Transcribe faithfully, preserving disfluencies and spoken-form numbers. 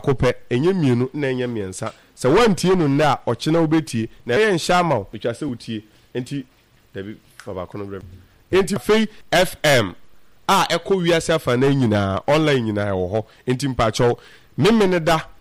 baako pɛ enye mienu na enye miensa sɛ wantie no nda a ɔkyena obetie na ɛyɛ nhyama wo etwa sɛ wotie enti dabi fa baako no brɛ enti fei F M a ɛkɔ wiase afa na nyinaa online nyinaa wɔ hɔ enti mpakyɛw memme ne da